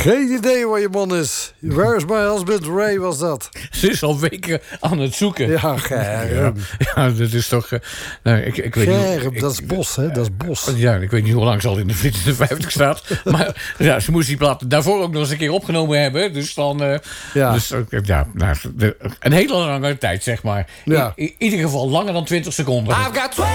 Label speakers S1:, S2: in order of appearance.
S1: Geen idee waar je man is. Where's my husband Ray was dat.
S2: Ze is al weken aan het zoeken.
S1: Ja, Germ.
S2: Ja, dat is toch... ik weet
S1: Germ,
S2: niet,
S1: dat is bos, hè? Dat is bos.
S2: Ja, ik weet niet hoe lang ze al in de 50 staat. Maar ja, ze moest die plaat daarvoor ook nog eens een keer opgenomen hebben. Dus dan... Dus, een hele lange tijd, zeg maar.
S1: Ja.
S2: In ieder geval langer dan 20 seconden.
S3: I've got